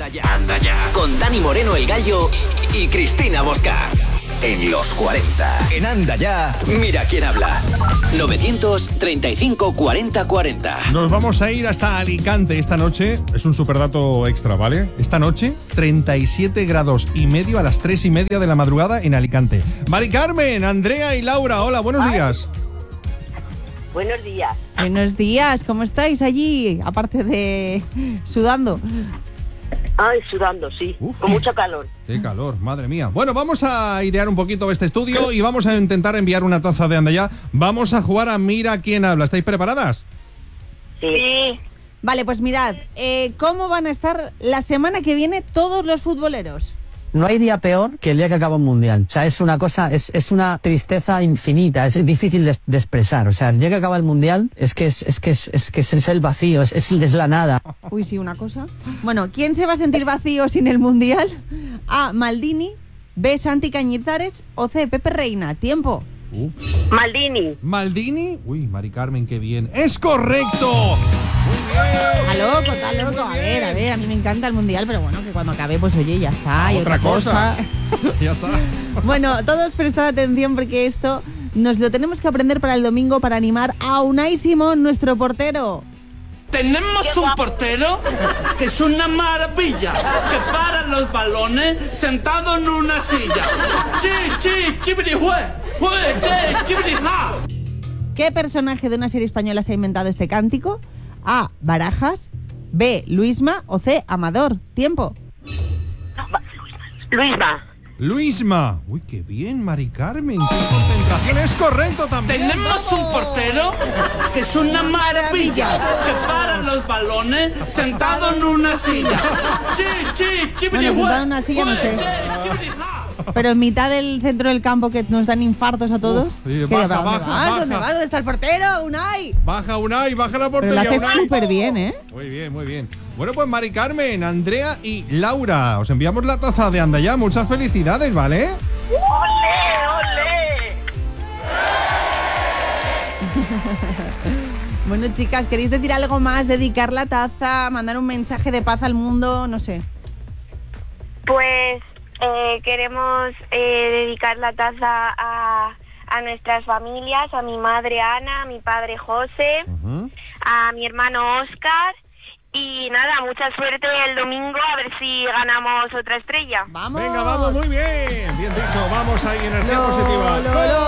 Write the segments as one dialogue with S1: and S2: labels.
S1: Anda ya. Con Dani Moreno el Gallo y Cristina Bosca. En los 40. En Anda ya. Mira quién habla. 935 40 40.
S2: Nos vamos a ir hasta Alicante esta noche. Es un superdato extra, ¿vale? Esta noche, 37 grados y medio a las 3:30 de la madrugada en Alicante. Mari Carmen, Andrea y Laura, hola, buenos días.
S3: Buenos días.
S4: Buenos días, ¿cómo estáis allí? Aparte de sudando.
S3: Ay, sudando, sí.
S2: Uf.
S3: Con mucho calor.
S2: Qué calor, madre mía. Bueno, vamos a airear un poquito este estudio y vamos a intentar enviar una taza de Anda ya. Vamos a jugar a Mira quién habla. ¿Estáis preparadas?
S3: Sí.
S4: Vale, pues mirad, ¿cómo van a estar la semana que viene todos los futboleros?
S5: No hay día peor que el día que acaba un mundial. O sea, es una cosa, es una tristeza infinita, es difícil de expresar. O sea, el día que acaba el mundial es el vacío, es la nada.
S4: Uy, sí, una cosa. Bueno, ¿quién se va a sentir vacío sin el mundial? A, Maldini, B, Santi Cañizares o C, Pepe Reina. Tiempo.
S3: Maldini.
S2: ¿Maldini? Uy, Mari Carmen, qué bien. ¡Es correcto! Muy bien.
S4: Está loco. A ver, a mí me encanta el mundial, pero bueno, que cuando acabe, pues oye, ya está. Y
S2: otra cosa. Ya está.
S4: Bueno, todos prestad atención porque esto nos lo tenemos que aprender para el domingo para animar a Unai Simón, nuestro portero.
S6: Tenemos un portero que es una maravilla, que para los balones sentado en una silla.
S4: ¿Qué personaje de una serie española se ha inventado este cántico? A, Barajas, B, Luisma o C, Amador. Tiempo.
S3: Luisma.
S2: Uy, qué bien, Mari Carmen. ¡Qué concentración! ¡Es correcto también!
S6: Tenemos un portero que es una maravilla, que para los balones sentado en una silla.
S4: Bueno, sentado en una silla no sé. Pero en mitad del centro del campo que nos dan infartos a todos.
S2: Sí,
S4: ¿Dónde
S2: baja.
S4: vas? ¿Dónde está el portero? Unai.
S2: Baja Unai, baja la
S4: Pero
S2: portería.
S4: lo haces
S2: Unai.
S4: súper bien, ¿eh?
S2: Muy bien, muy bien. Bueno, pues Mari Carmen, Andrea y Laura, os enviamos la taza de Anda ya. Muchas felicidades, ¿vale?
S3: ¡Ole!
S4: Bueno, chicas, ¿queréis decir algo más? ¿Dedicar la taza? ¿Mandar un mensaje de paz al mundo? No sé.
S7: Pues queremos dedicar la taza a nuestras familias, a mi madre Ana, a mi padre José, a mi hermano Óscar. Y nada, mucha suerte el domingo, a ver si ganamos otra estrella.
S4: ¡Vamos!
S2: Venga, vamos, muy bien. Bien dicho, vamos ahí, energía positiva.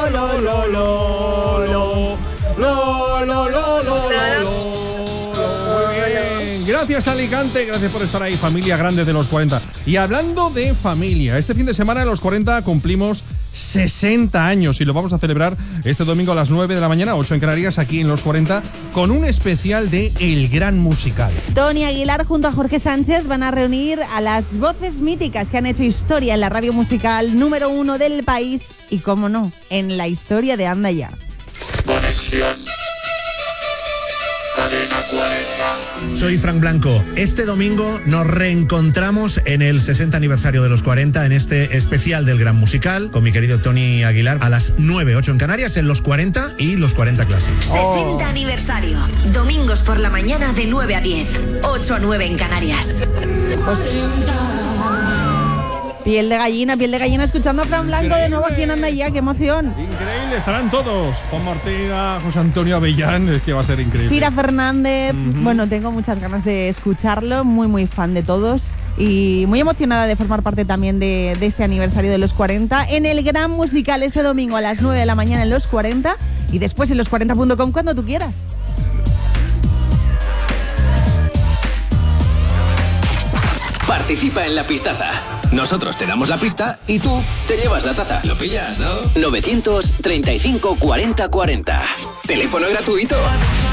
S2: Muy bien. Gracias, Alicante. Gracias por estar ahí, familia grande de los 40. Y hablando de familia, este fin de semana en los 40 cumplimos 60 años y lo vamos a celebrar este domingo a las 9 de la mañana, 8 en Canarias, aquí en los 40, con un especial de El Gran Musical.
S4: Tony Aguilar junto a Jorge Sánchez van a reunir a las voces míticas que han hecho historia en la radio musical número 1 del país y, cómo no, en la historia de Anda Ya.
S8: Conexión. Cadena 40.
S9: Soy Frank Blanco. Este domingo nos reencontramos en el 60 aniversario de los 40 en este especial del Gran Musical con mi querido Tony Aguilar a las 9, 8 en Canarias en los 40 y los 40 Classics.
S10: 60 aniversario. Domingos por la mañana de 9 a 10. 8 a 9 en Canarias.
S4: Piel de gallina escuchando a Fran Blanco de nuevo aquí en Anda Ya, qué emoción.
S2: Increíble, estarán todos. Juan Ortega, José Antonio Avellán, es que va a ser increíble.
S4: Sira Fernández, bueno, tengo muchas ganas de escucharlo, muy fan de todos y muy emocionada de formar parte también de este aniversario de los 40 en el Gran Musical este domingo a las 9 de la mañana en los 40 y después en los40.com cuando tú quieras.
S1: Participa en la pistaza. Nosotros te damos la pista y tú te llevas la taza. ¿Lo pillas, no? 935 40 40. Teléfono gratuito.